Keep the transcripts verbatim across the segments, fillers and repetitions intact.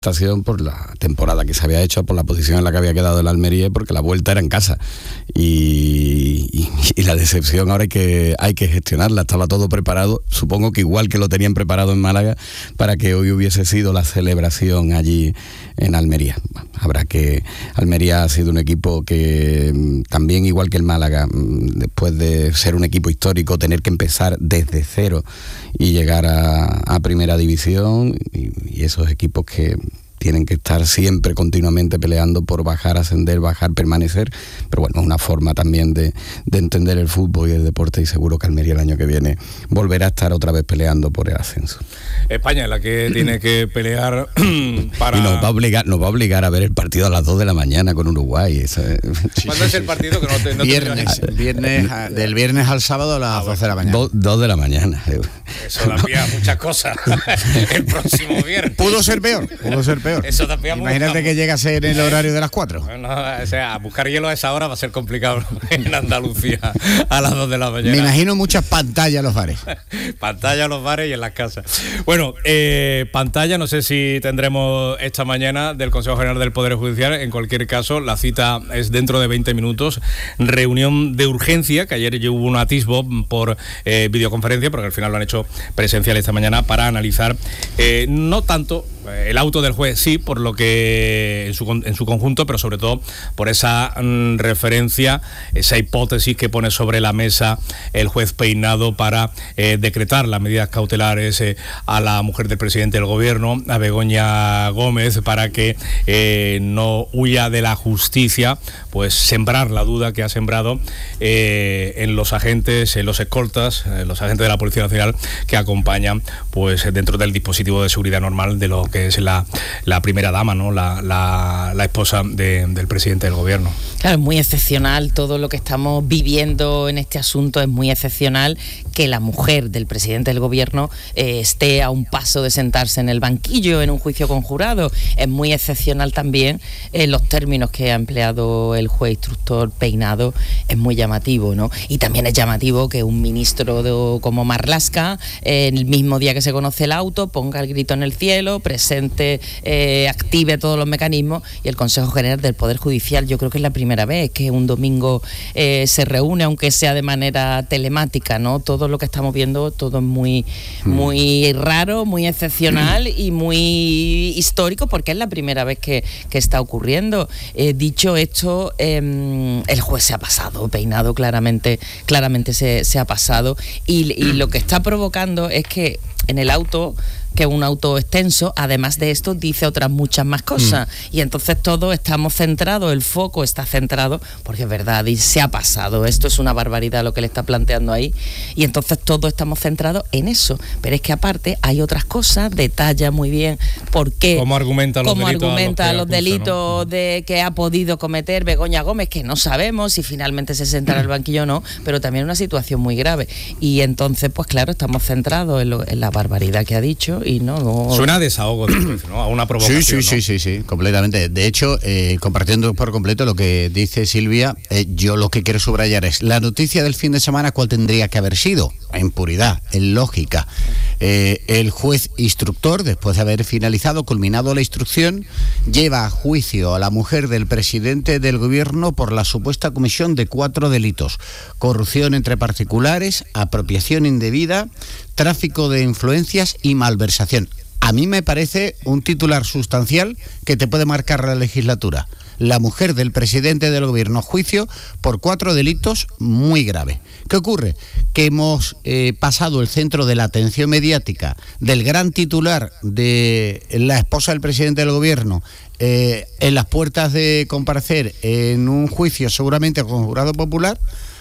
por la temporada que se había hecho, por la posición en la que había quedado el Almería, porque la vuelta era en casa y, y, y la decepción ahora hay que, hay que gestionarla. Estaba todo preparado, supongo que igual que lo tenían preparado en Málaga, para que hoy hubiese sido la celebración allí en Almería. Habrá que... Almería ha sido un equipo que también, igual que el Málaga, después de ser un equipo histórico, tener que empezar desde cero y llegar a, a primera división, y, y esos equipos que tienen que estar siempre continuamente peleando por bajar, ascender, bajar, permanecer, pero bueno, es una forma también de, de entender el fútbol y el deporte, y seguro que Almería el año que viene volverá a estar otra vez peleando por el ascenso. España es la que tiene que pelear para... Y nos va a obligar, nos va a obligar a ver el partido a las dos de la mañana con Uruguay. Eso es... ¿Cuándo es el partido? Que no te, no viernes, te... viernes, del viernes al sábado a las doce de la mañana. Do, dos de la mañana. Eso da pie a muchas cosas. El próximo viernes. Pudo ser peor, pudo ser peor. Eso da pie a Imagínate mucho. Que llega a ser en el horario de las cuatro. No, o sea, buscar hielo a esa hora va a ser complicado en Andalucía a las dos de la mañana. Me imagino muchas pantallas en los bares. Pantalla en los bares y en las casas. Bueno, eh, pantalla, no sé si tendremos esta mañana del Consejo General del Poder Judicial. En cualquier caso, la cita es dentro de veinte minutos. Reunión de urgencia, que ayer ya hubo un atisbo por eh, videoconferencia, porque al final lo han hecho presencial esta mañana, para analizar eh, no tanto el auto del juez, sí, por lo que en su, en su conjunto, pero sobre todo por esa mm, referencia, esa hipótesis que pone sobre la mesa el juez Peinado para eh, decretar las medidas cautelares eh, a la mujer del presidente del gobierno, a Begoña Gómez, para que eh, no huya de la justicia, pues sembrar la duda que ha sembrado eh, en los agentes, en los escoltas, en los agentes de la Policía Nacional que acompañan, pues dentro del dispositivo de seguridad normal de lo que es la, la primera dama, ¿no? La, la, la esposa de, del presidente del gobierno. Claro, es muy excepcional todo lo que estamos viviendo en este asunto, es muy excepcional que la mujer del presidente del gobierno eh, esté a un paso de sentarse en el banquillo en un juicio conjurado. Es muy excepcional también eh, los términos que ha empleado el juez instructor Peinado, es muy llamativo, ¿no? Y también es llamativo que un ministro de, como Marlaska, eh, el mismo día que se conoce el auto, ponga el grito en el cielo, presente, eh, active todos los mecanismos, y el Consejo General del Poder Judicial, yo creo que es la primera vez que un domingo eh, se reúne, aunque sea de manera telemática, ¿no? Todo lo que estamos viendo, todo es muy, muy raro, muy excepcional y muy histórico, porque es la primera vez que, que está ocurriendo. Eh, dicho esto, eh, el juez se ha pasado, Peinado claramente, claramente se, se ha pasado, y, y lo que está provocando es que en el auto, que es un auto extenso, además de esto dice otras muchas más cosas, mm. y entonces todos estamos centrados, el foco está centrado, porque es verdad, y se ha pasado, esto es una barbaridad lo que le está planteando ahí, y entonces todos estamos centrados en eso, pero es que aparte hay otras cosas, detalla muy bien por qué, cómo argumenta los cómo delitos, argumenta los, los acusa, delitos, ¿no? de que ha podido cometer Begoña Gómez, que no sabemos si finalmente se sentará en el banquillo o no, pero también una situación muy grave, y entonces pues claro, estamos centrados en, lo, en la barbaridad que ha dicho. Y no, no... Suena a desahogo, ¿no? A una provocación. Sí, sí, sí, ¿no? sí, sí, completamente. De hecho, eh, compartiendo por completo lo que dice Silvia, eh, yo lo que quiero subrayar es la noticia del fin de semana, ¿cuál tendría que haber sido? En puridad, en lógica. Eh, el juez instructor, después de haber finalizado, culminado la instrucción, lleva a juicio a la mujer del presidente del gobierno por la supuesta comisión de cuatro delitos: corrupción entre particulares, apropiación indebida, tráfico de influencias y malversación. A mí me parece un titular sustancial que te puede marcar la legislatura. La mujer del presidente del gobierno a juicio por cuatro delitos muy graves. ¿Qué ocurre? Que hemos eh, pasado el centro de la atención mediática del gran titular de la esposa del presidente del gobierno eh, en las puertas de comparecer en un juicio seguramente con jurado popular,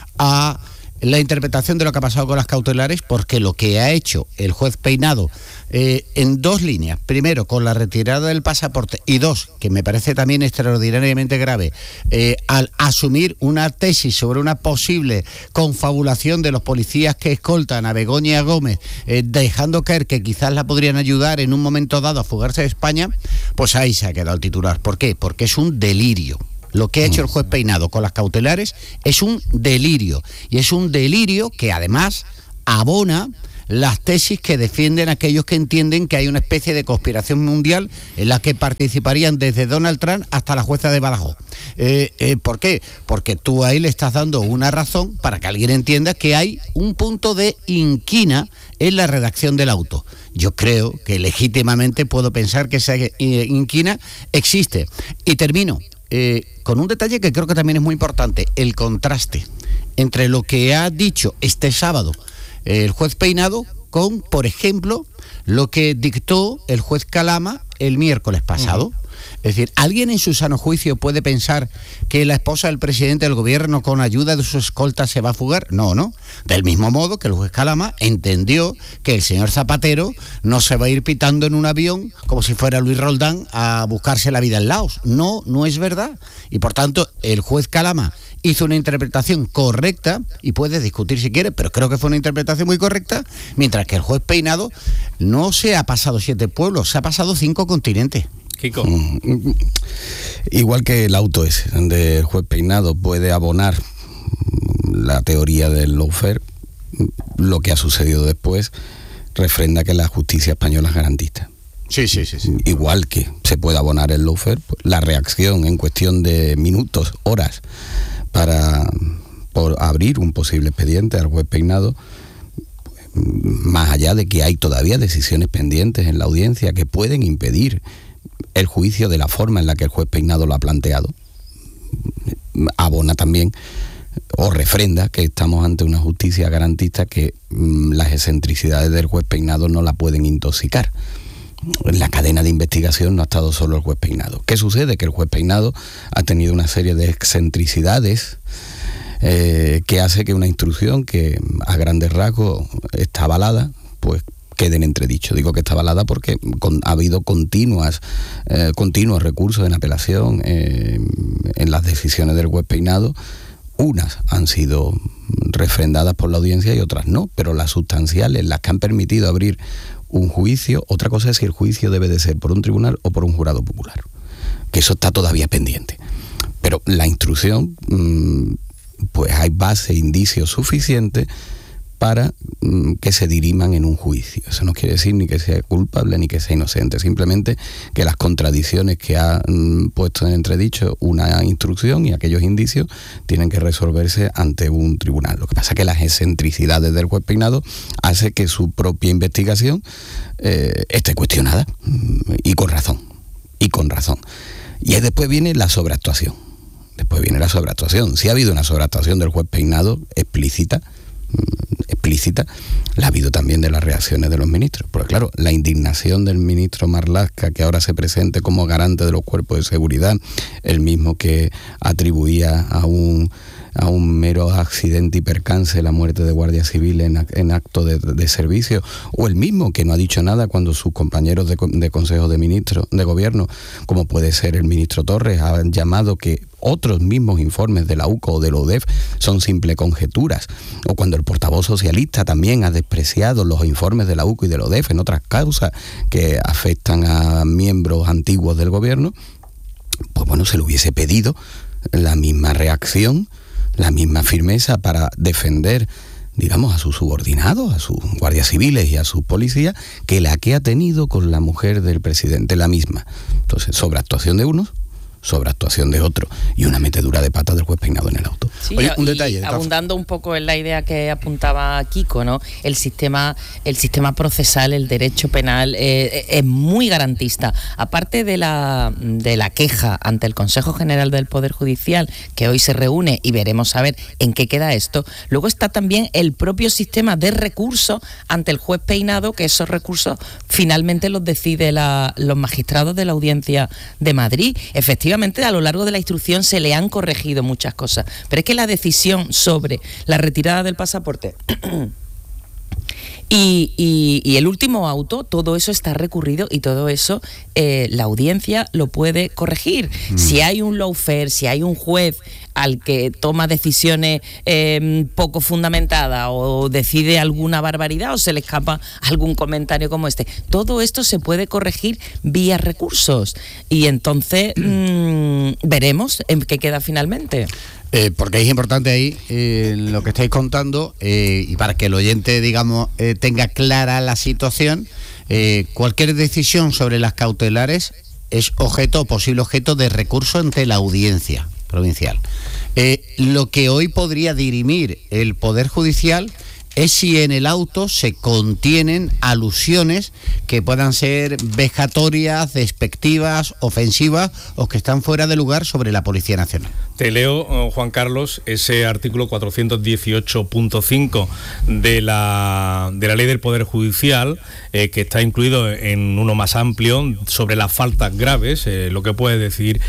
a la interpretación de lo que ha pasado con las cautelares, porque lo que ha hecho el juez Peinado eh, en dos líneas, primero con la retirada del pasaporte, y dos, que me parece también extraordinariamente grave, eh, al asumir una tesis sobre una posible confabulación de los policías que escoltan a Begoña Gómez, eh, dejando caer que quizás la podrían ayudar en un momento dado a fugarse de España, pues ahí se ha quedado el titular. ¿Por qué? Porque es un delirio. Lo que ha hecho el juez Peinado con las cautelares es un delirio, y es un delirio que además abona las tesis que defienden aquellos que entienden que hay una especie de conspiración mundial en la que participarían desde Donald Trump hasta la jueza de Badajoz. Eh, eh, ¿Por qué? Porque tú ahí le estás dando una razón para que alguien entienda que hay un punto de inquina en la redacción del auto. Yo creo que legítimamente puedo pensar que esa inquina existe. Y termino eh, con un detalle que creo que también es muy importante, el contraste entre lo que ha dicho este sábado el juez Peinado con, por ejemplo, lo que dictó el juez Calama el miércoles pasado. Uh-huh. Es decir, ¿alguien en su sano juicio puede pensar que la esposa del presidente del gobierno con ayuda de su escolta se va a fugar? No, no. Del mismo modo que el juez Calama entendió que el señor Zapatero no se va a ir pitando en un avión como si fuera Luis Roldán a buscarse la vida en Laos. No, no es verdad. Y por tanto, el juez Calama hizo una interpretación correcta, y puede discutir si quiere, pero creo que fue una interpretación muy correcta, mientras que el juez Peinado no se ha pasado siete pueblos, se ha pasado cinco continentes. Kiko. Mm, igual que el auto ese, donde el juez Peinado puede abonar la teoría del lawfare, lo que ha sucedido después refrenda que la justicia española es garantista. Sí, sí, sí, sí. Igual que se puede abonar el lawfare, pues, la reacción en cuestión de minutos, horas, para por abrir un posible expediente al juez Peinado, pues, más allá de que hay todavía decisiones pendientes en la audiencia que pueden impedir el juicio de la forma en la que el juez Peinado lo ha planteado, abona también o refrenda que estamos ante una justicia garantista, que mmm, las excentricidades del juez Peinado no la pueden intoxicar. En la cadena de investigación no ha estado solo el juez Peinado. ¿Qué sucede? Que el juez Peinado ha tenido una serie de excentricidades eh, que hace que una instrucción que a grandes rasgos está avalada, pues quede en entredicho. Digo que está avalada porque con, ha habido continuas, eh, continuos recursos en apelación eh, en las decisiones del juez Peinado. Unas han sido refrendadas por la audiencia y otras no, pero las sustanciales, las que han permitido abrir un juicio, otra cosa es si el juicio debe de ser por un tribunal o por un jurado popular, que eso está todavía pendiente. Pero la instrucción, pues hay base, indicios suficientes para que se diriman en un juicio. Eso no quiere decir ni que sea culpable ni que sea inocente, simplemente que las contradicciones que ha puesto en entredicho una instrucción y aquellos indicios tienen que resolverse ante un tribunal. Lo que pasa es que las excentricidades del juez Peinado hace que su propia investigación eh, esté cuestionada, y con razón, y con razón. Y después viene la sobreactuación. Después viene la sobreactuación. Si ha habido una sobreactuación del juez Peinado explícita, explícita, la ha habido también de las reacciones de los ministros. Porque claro, la indignación del ministro Marlaska, que ahora se presente como garante de los cuerpos de seguridad, el mismo que atribuía a un a un mero accidente y percance la muerte de guardias civiles en, en acto de, de servicio, o el mismo que no ha dicho nada cuando sus compañeros de, de Consejo de Ministros de Gobierno, como puede ser el ministro Torres, han llamado que otros mismos informes de la U C O o de la U D E F son simples conjeturas, o cuando el portavoz socialista también ha despreciado los informes de la U C O y de la U D E F en otras causas que afectan a miembros antiguos del gobierno, pues bueno, se le hubiese pedido la misma reacción, la misma firmeza para defender, digamos, a sus subordinados, a sus guardias civiles y a sus policías, que la que ha tenido con la mujer del presidente, la misma. Entonces, sobreactuación de unos, sobreactuación de otros, y una metedura de pata del juez Peinado en el auto. Sí, Oye, un detalle. Abundando un poco en la idea que apuntaba Kiko, ¿no? El sistema, el sistema procesal, el derecho penal eh, es muy garantista. Aparte de la, de la queja ante el Consejo General del Poder Judicial, que hoy se reúne y veremos a ver en qué queda esto, luego está también el propio sistema de recursos ante el juez Peinado, que esos recursos finalmente los decide la, los magistrados de la Audiencia de Madrid. Efectivamente, a lo largo de la instrucción se le han corregido muchas cosas, pero es que la decisión sobre la retirada del pasaporte y, y, y el último auto, todo eso está recurrido y todo eso eh, la audiencia lo puede corregir. Mm. Si hay un lawfare, si hay un juez al que toma decisiones eh, poco fundamentadas o decide alguna barbaridad o se le escapa algún comentario como este. Todo esto se puede corregir vía recursos y entonces mmm, veremos en qué queda finalmente. Eh, porque es importante ahí eh, lo que estáis contando eh, y para que el oyente, digamos, eh, tenga clara la situación, eh, cualquier decisión sobre las cautelares es objeto o posible objeto de recurso ante la audiencia provincial. Eh, lo que hoy podría dirimir el Poder Judicial es si en el auto se contienen alusiones que puedan ser vejatorias, despectivas, ofensivas o que están fuera de lugar sobre la Policía Nacional. Te leo, Juan Carlos, ese artículo cuatrocientos dieciocho punto cinco de la, de la Ley del Poder Judicial, eh, que está incluido en uno más amplio sobre las faltas graves, eh, lo que puede decir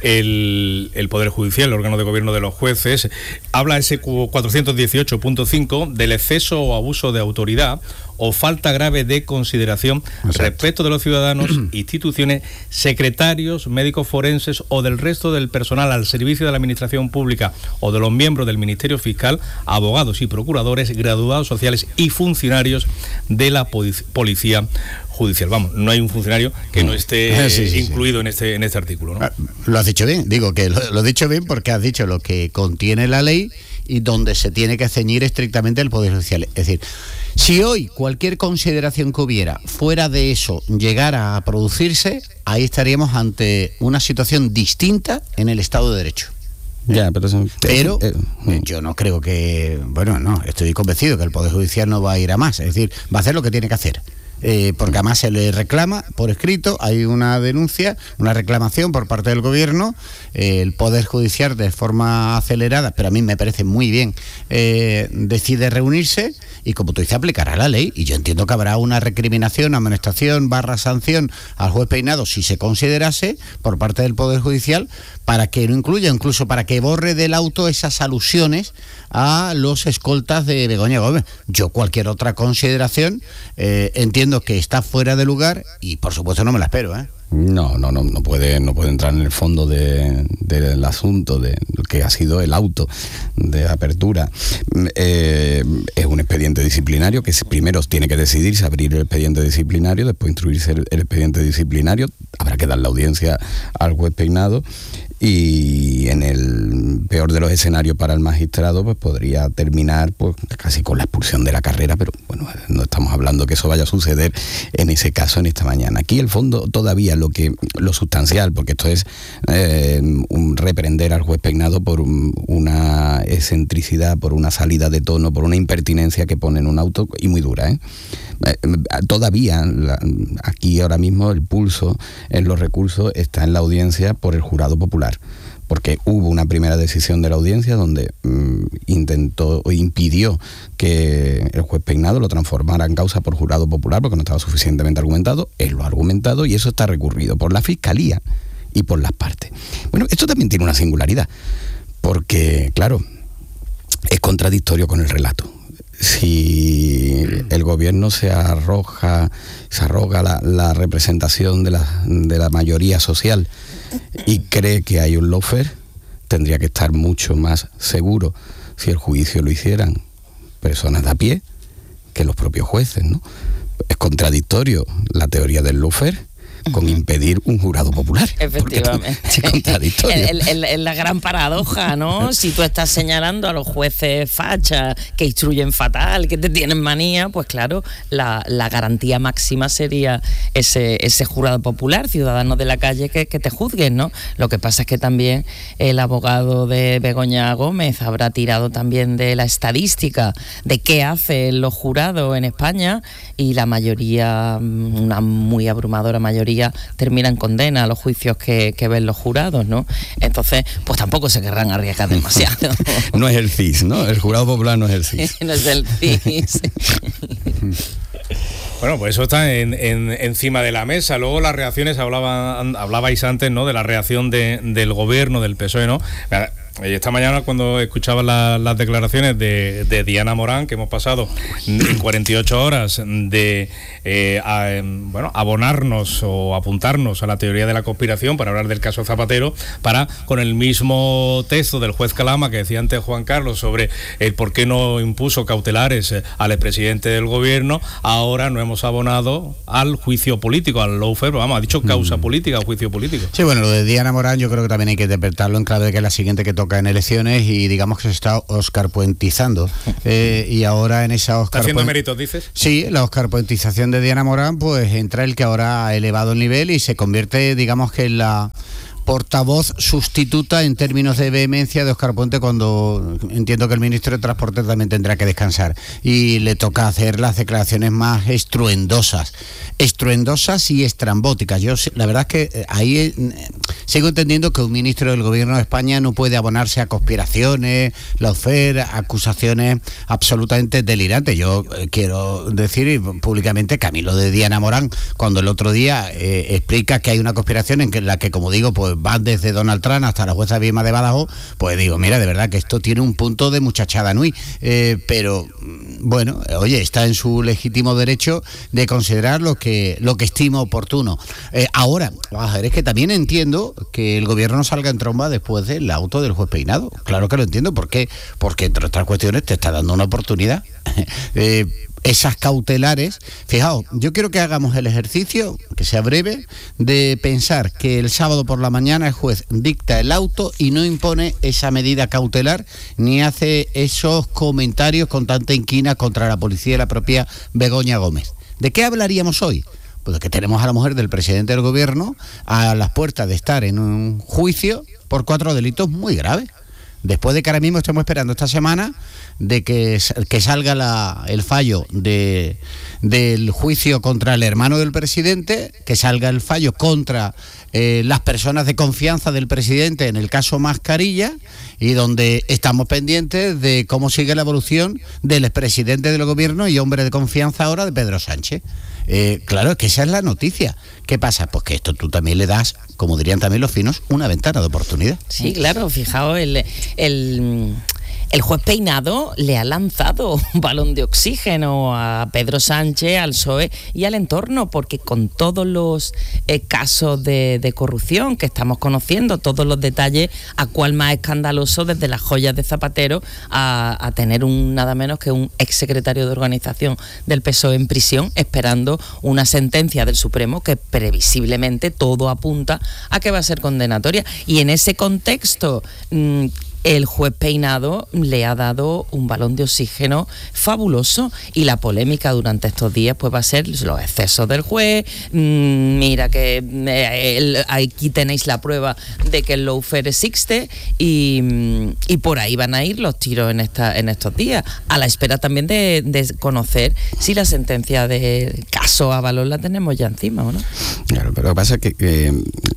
el, el Poder Judicial, el órgano de gobierno de los jueces. Habla ese cuatrocientos dieciocho punto cinco del exceso o abuso de autoridad o falta grave de consideración Exacto. respecto de los ciudadanos, instituciones, secretarios, médicos forenses o del resto del personal al servicio de la administración pública o de los miembros del Ministerio Fiscal, abogados y procuradores, graduados sociales y funcionarios de la Policía Judicial. Vamos, no hay un funcionario que no esté sí, sí, incluido sí. en este en este artículo, ¿no? Lo has dicho bien, digo que lo, lo has dicho bien porque has dicho lo que contiene la ley y donde se tiene que ceñir estrictamente el Poder Judicial. Es decir, si hoy cualquier consideración que hubiera fuera de eso llegara a producirse, ahí estaríamos ante una situación distinta en el Estado de Derecho. Ya, pero eso, pero eh, eh, yo no creo que, bueno, no, estoy convencido que el Poder Judicial no va a ir a más, es decir, va a hacer lo que tiene que hacer. Eh, porque además se le reclama por escrito, hay una denuncia, una reclamación por parte del gobierno, eh, el Poder Judicial de forma acelerada, pero a mí me parece muy bien, eh, decide reunirse y como tú dices aplicará la ley y yo entiendo que habrá una recriminación, amonestación, barra sanción al juez Peinado si se considerase por parte del Poder Judicial para que no incluya, incluso para que borre del auto esas alusiones a los escoltas de Begoña Gómez. Yo cualquier otra consideración eh, entiendo que está fuera de lugar y por supuesto no me la espero, ¿eh? No, no, no, no puede, no puede entrar en el fondo de, de, del asunto de lo que ha sido el auto de apertura. Eh, es un expediente disciplinario que primero tiene que decidirse abrir el expediente disciplinario, después instruirse el, el expediente disciplinario, habrá que dar la audiencia al juez Peinado y en el peor de los escenarios para el magistrado pues podría terminar pues casi con la expulsión de la carrera, pero bueno, no estamos hablando que eso vaya a suceder en ese caso en esta mañana. Aquí el fondo todavía lo que lo sustancial, porque esto es eh, un reprender al juez Peinado por un, una excentricidad, por una salida de tono, por una impertinencia que pone en un auto y muy dura, ¿eh? Todavía la, aquí ahora mismo el pulso en los recursos está en la audiencia por el jurado popular, porque hubo una primera decisión de la audiencia donde mmm, intentó o impidió que el juez Peinado lo transformara en causa por jurado popular porque no estaba suficientemente argumentado. Él lo ha argumentado y eso está recurrido por la Fiscalía y por las partes. Bueno, esto también tiene una singularidad, porque claro, es contradictorio con el relato. Si el gobierno se arroja, se arroga la, la representación de la, de la mayoría social y cree que hay un lawfare, tendría que estar mucho más seguro si el juicio lo hicieran personas de a pie que los propios jueces, ¿no? Es contradictorio la teoría del lawfare con impedir un jurado popular. Efectivamente. Es contradictorio. Es el, el, el, la gran paradoja, ¿no? Si tú estás señalando a los jueces fachas que instruyen fatal, que te tienen manía, pues claro, la, la garantía máxima sería ese, ese jurado popular, ciudadanos de la calle que, que te juzguen, ¿no? Lo que pasa es que también el abogado de Begoña Gómez habrá tirado también de la estadística de qué hacen los jurados en España y la mayoría, una muy abrumadora mayoría, termina en condena a los juicios que, que ven los jurados, ¿no? Entonces, pues tampoco se querrán arriesgar demasiado. No es el C I S, ¿no? El jurado popular no es el C I S. No es el C I S. Bueno, pues eso está en, en, encima de la mesa. Luego las reacciones, hablaban, hablabais antes, ¿no?, de la reacción de, del gobierno, del P S O E, ¿no? esta mañana cuando escuchaba la, las declaraciones de, de Diana Morán, que hemos pasado en cuarenta y ocho horas de eh, a, bueno, abonarnos o apuntarnos a la teoría de la conspiración para hablar del caso Zapatero, para con el mismo texto del juez Calama que decía antes Juan Carlos sobre el por qué no impuso cautelares al expresidente del gobierno, ahora no hemos abonado al juicio político, al lawfare, vamos, ha dicho causa política o juicio político. Sí, bueno, lo de Diana Morán yo creo que también hay que interpretarlo en clave de que es la siguiente que toca en elecciones y digamos que se está oscarpuentizando. Eh, y ahora en esa ¿Está haciendo oscarpuen- méritos, dices? Sí, la oscarpuentización de Diana Morán, pues entra el que ahora ha elevado el nivel y se convierte, digamos que en la portavoz sustituta en términos de vehemencia de Óscar Puente, cuando entiendo que el ministro de Transporte también tendrá que descansar y le toca hacer las declaraciones más estruendosas estruendosas y estrambóticas. Yo la verdad es que ahí eh, sigo entendiendo que un ministro del gobierno de España no puede abonarse a conspiraciones, lawfare, acusaciones absolutamente delirantes. Yo eh, quiero decir públicamente que a mí lo de Diana Morán, cuando el otro día eh, explica que hay una conspiración en que, la que, como digo, pues va desde Donald Trump hasta la jueza Vilma de Badajoz, pues digo, mira, de verdad que esto tiene un punto de muchachada nui, eh, pero bueno, oye, está en su legítimo derecho de considerar lo que lo que estima oportuno. Eh, ahora, vamos a ver, es que también entiendo que el gobierno salga en tromba después del auto del juez Peinado. Claro que lo entiendo, ¿por qué? Porque entre otras cuestiones te está dando una oportunidad. eh, Esas cautelares, fijaos, yo quiero que hagamos el ejercicio, que sea breve, de pensar que el sábado por la mañana el juez dicta el auto y no impone esa medida cautelar, ni hace esos comentarios con tanta inquina contra la policía y la propia Begoña Gómez. ¿De qué hablaríamos hoy? Pues de que tenemos a la mujer del presidente del gobierno a las puertas de estar en un juicio por cuatro delitos muy graves. Después de que ahora mismo estemos esperando esta semana de que, que salga la, el fallo de, del juicio contra el hermano del presidente, que salga el fallo contra eh, las personas de confianza del presidente en el caso Mascarilla, y donde estamos pendientes de cómo sigue la evolución del expresidente del gobierno y hombre de confianza ahora de Pedro Sánchez. Eh, claro, es que esa es la noticia. ¿Qué pasa? Pues que esto tú también le das, como dirían también los finos, una ventana de oportunidad. Sí, claro, fijaos, el, el, el juez Peinado le ha lanzado un balón de oxígeno a Pedro Sánchez, al P S O E y al entorno, porque con todos los eh, casos de, de corrupción que estamos conociendo, todos los detalles, a cuál más escandaloso, desde las joyas de Zapatero a, a tener un nada menos que un exsecretario de organización del P S O E en prisión, esperando una sentencia del Supremo que previsiblemente todo apunta a que va a ser condenatoria. Y en ese contexto, mmm, el juez Peinado le ha dado un balón de oxígeno fabuloso, y la polémica durante estos días pues va a ser los excesos del juez. Mm, mira que eh, el, aquí tenéis la prueba de que el lawfare existe, y, y por ahí van a ir los tiros en esta en estos días, a la espera también de, de conocer si la sentencia del caso Ábalos la tenemos ya encima o no. Claro, pero lo que pasa es que, que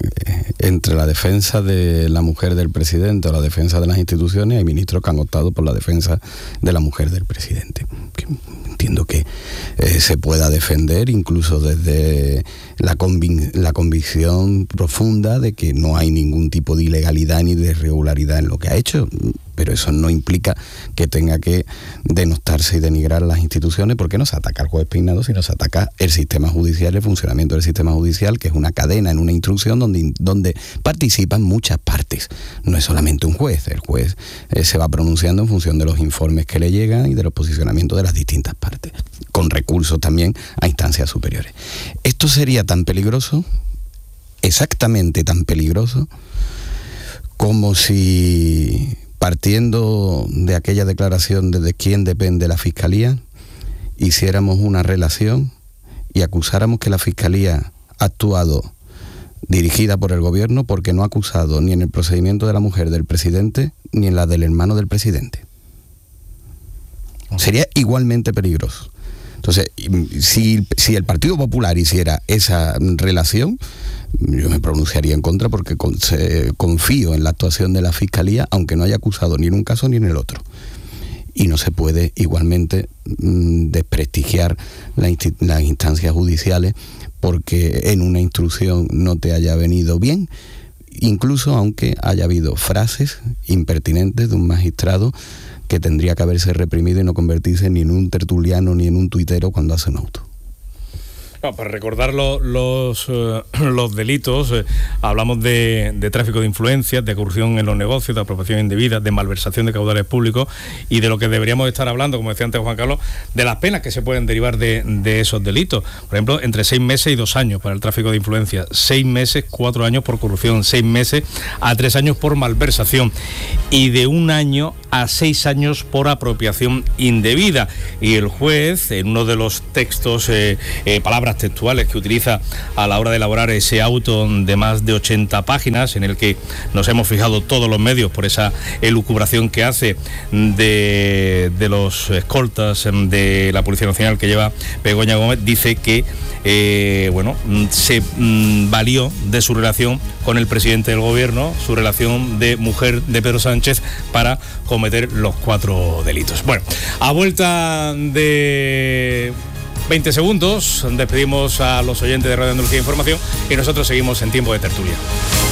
entre la defensa de la mujer del presidente o la defensa de las instituciones, hay ministros que han optado por la defensa de la mujer del presidente. Entiendo que eh, se pueda defender incluso desde la, convic- la convicción profunda de que no hay ningún tipo de ilegalidad ni de irregularidad en lo que ha hecho, pero eso no implica que tenga que denostarse y denigrar a las instituciones, porque no se ataca al juez Peinado, sino se ataca el sistema judicial, el funcionamiento del sistema judicial, que es una cadena en una instrucción donde, donde participan muchas partes. No es solamente un juez, el juez eh, se va pronunciando en función de los informes que le llegan y de los posicionamientos de las distintas partes, con recursos también a instancias superiores. Esto sería tan peligroso, exactamente tan peligroso, como si, partiendo de aquella declaración de, de quién depende la Fiscalía, hiciéramos una relación y acusáramos que la Fiscalía ha actuado dirigida por el gobierno porque no ha acusado ni en el procedimiento de la mujer del presidente ni en la del hermano del presidente. Sería igualmente peligroso. Entonces, si, si el Partido Popular hiciera esa relación, yo me pronunciaría en contra, porque con, se, confío en la actuación de la Fiscalía, aunque no haya acusado ni en un caso ni en el otro. Y no se puede igualmente mmm, desprestigiar la insti- las instancias judiciales porque en una instrucción no te haya venido bien incluso aunque haya habido frases impertinentes de un magistrado que tendría que haberse reprimido y no convertirse ni en un tertuliano ni en un tuitero cuando hace un auto. No, para recordar lo, los, eh, los delitos, eh, hablamos de, de tráfico de influencias, de corrupción en los negocios, de apropiación indebida, de malversación de caudales públicos, y de lo que deberíamos estar hablando, como decía antes Juan Carlos, de las penas que se pueden derivar de, de esos delitos. Por ejemplo, entre seis meses y dos años para el tráfico de influencias, seis meses, cuatro años por corrupción, seis meses a tres años por malversación, y de un año a seis años por apropiación indebida. Y el juez, en uno de los textos, eh, eh, palabras textuales que utiliza a la hora de elaborar ese auto de más de ochenta páginas, en el que nos hemos fijado todos los medios por esa elucubración que hace de, de los escoltas de la Policía Nacional que lleva Begoña Gómez, dice que eh, bueno, se mm, valió de su relación con el presidente del gobierno, su relación de mujer de Pedro Sánchez, para cometer los cuatro delitos. Bueno, a vuelta de veinte segundos, despedimos a los oyentes de Radio Andalucía Información y nosotros seguimos en tiempo de tertulia.